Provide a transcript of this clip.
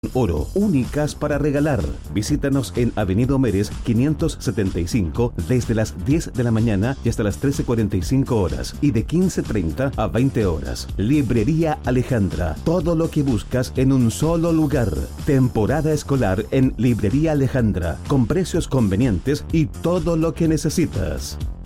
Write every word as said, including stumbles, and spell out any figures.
oro, únicas para regalar. Visítanos en Avenida Homeres quinientos setenta y cinco desde las diez de la mañana y hasta las trece cuarenta y cinco horas y de quince treinta a veinte horas. Librería Alejandra, todo lo que buscas en un solo lugar. Temporada escolar en Librería Alejandra, con precios convenientes y todo lo que necesitas.